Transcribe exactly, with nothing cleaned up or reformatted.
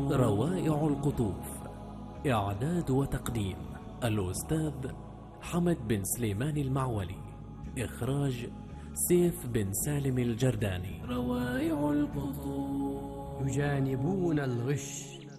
روائع القطوف. إعداد وتقديم الأستاذ حمد بن سليمان المعولي. إخراج سيف بن سالم الجرداني. روائع القطوف. يجانبون الغش